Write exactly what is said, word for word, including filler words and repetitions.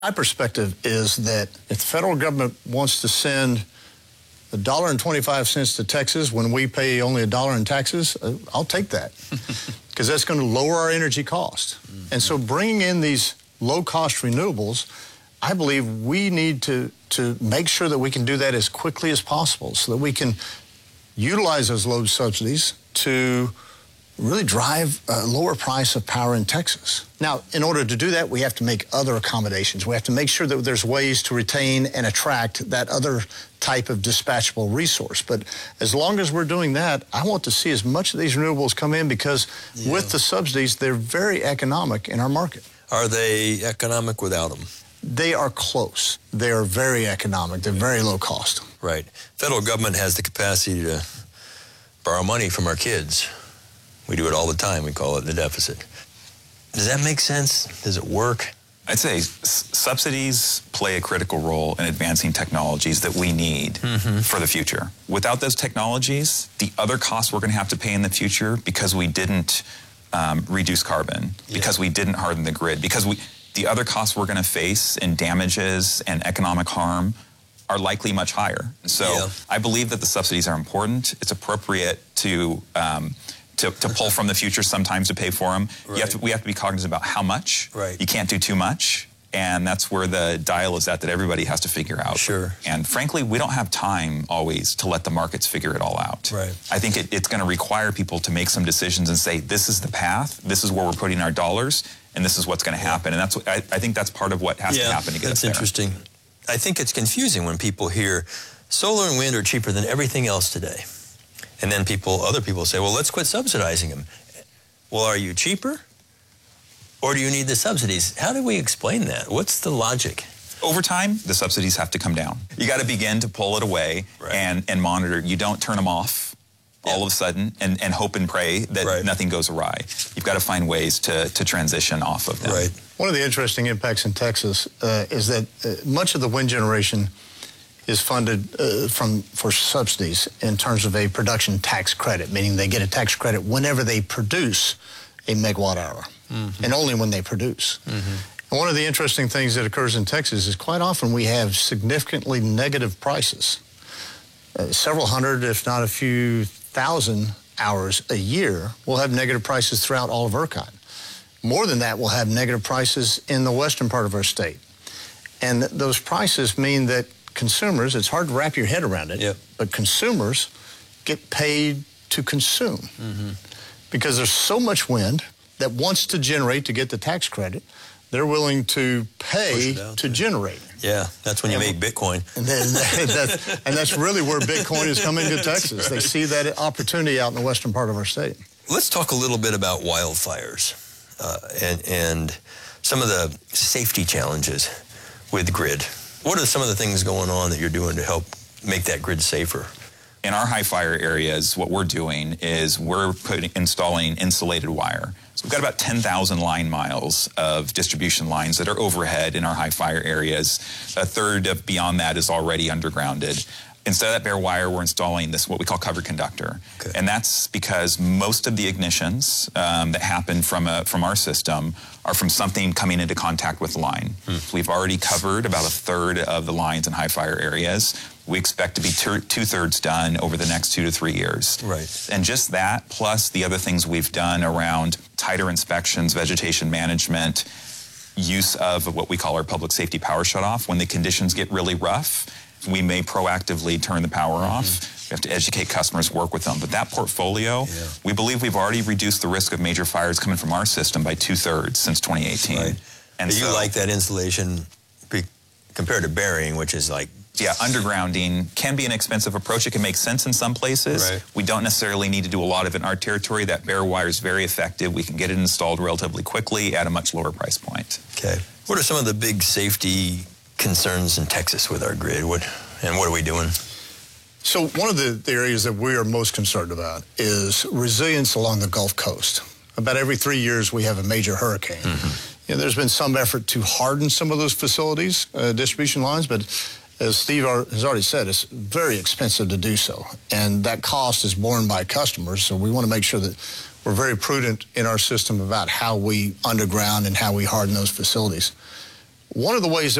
My perspective is that if the federal government wants to send a dollar and twenty-five cents to Texas when we pay only a dollar in taxes, uh, I'll take that because that's going to lower our energy cost. Mm-hmm. And so bringing in these low-cost renewables, I believe we need to, to make sure that we can do that as quickly as possible so that we can utilize those load subsidies to really drive a lower price of power in Texas. Now, in order to do that, we have to make other accommodations. We have to make sure that there's ways to retain and attract that other type of dispatchable resource. But as long as we're doing that, I want to see as much of these renewables come in because yeah. with the subsidies, they're very economic in our market. Are they economic without them? They are close. They are very economic. They're very low cost. Right. Federal government has the capacity to borrow money from our kids. We do it all the time. We call it the deficit. Does that make sense? Does it work? I'd say s- subsidies play a critical role in advancing technologies that we need mm-hmm. for the future. Without those technologies, the other costs we're going to have to pay in the future because we didn't um, reduce carbon, yeah. because we didn't harden the grid, because we the other costs we're going to face in damages and economic harm are likely much higher. So yeah. I believe that the subsidies are important. It's appropriate to um, To, to pull from the future sometimes to pay for them. Right. You have to, we have to be cognizant about how much. Right. You can't do too much. And that's where the dial is at that everybody has to figure out. Sure. And frankly, we don't have time always to let the markets figure it all out. Right. I think it, it's going to require people to make some decisions and say, this is the path, this is where we're putting our dollars, and this is what's going to happen. And that's what, I, I think that's part of what has yeah, to happen to get us there. That's interesting. I think it's confusing when people hear solar and wind are cheaper than everything else today. And then people, other people say, well, let's quit subsidizing them. Well, are you cheaper? Or do you need the subsidies? How do we explain that? What's the logic? Over time, the subsidies have to come down. You got to begin to pull it away right. and, and monitor. You don't turn them off yeah. all of a sudden and, and hope and pray that right. nothing goes awry. You've got to find ways to, to transition off of them. Right. One of the interesting impacts in Texas uh, is that uh, much of the wind generation is funded uh, from for subsidies in terms of a production tax credit, meaning they get a tax credit whenever they produce a megawatt hour, mm-hmm. and only when they produce. Mm-hmm. And one of the interesting things that occurs in Texas is quite often we have significantly negative prices. Uh, several hundred, if not a few thousand hours a year, we'll have negative prices throughout all of ERCOT. More than that, we'll have negative prices in the western part of our state. And th- those prices mean that consumers, it's hard to wrap your head around it, yep. but consumers get paid to consume mm-hmm. because there's so much wind that wants to generate to get the tax credit, they're willing to pay to there. generate. Yeah, that's when you and make Bitcoin. And, then, that, and that's really where Bitcoin is coming to Texas. They see that opportunity out in the western part of our state. Let's talk a little bit about wildfires uh, and, and some of the safety challenges with the grid. What are some of the things going on that you're doing to help make that grid safer? In our high fire areas, what we're doing is we're putting, installing insulated wire. So we've got about ten thousand line miles of distribution lines that are overhead in our high fire areas. A third of beyond that is already undergrounded. Instead of that bare wire, we're installing this, what we call covered conductor. Okay. And that's because most of the ignitions um, that happen from a, from our system are from something coming into contact with the line. Hmm. So we've already covered about a third of the lines in high fire areas. We expect to be two, two-thirds done over the next two to three years. Right. And just that, plus the other things we've done around tighter inspections, vegetation management, use of what we call our public safety power shutoff. When the conditions get really rough, we may proactively turn the power mm-hmm. off. We have to educate customers, work with them. But that portfolio, yeah. we believe we've already reduced the risk of major fires coming from our system by two-thirds since twenty eighteen. Right. And but so, you like that insulation pre- compared to burying, which is like... Yeah, undergrounding can be an expensive approach. It can make sense in some places. Right. We don't necessarily need to do a lot of it in our territory. That bare wire is very effective. We can get it installed relatively quickly at a much lower price point. Okay. What are some of the big safety concerns in Texas with our grid? What, and what are we doing? So one of the, the areas that we are most concerned about is resilience along the Gulf Coast. About every three years, we have a major hurricane. Mm-hmm. You know, there's been some effort to harden some of those facilities, uh, distribution lines, but as Steve has already said, it's very expensive to do so. And that cost is borne by customers, so we want to make sure that we're very prudent in our system about how we underground and how we harden those facilities. One of the ways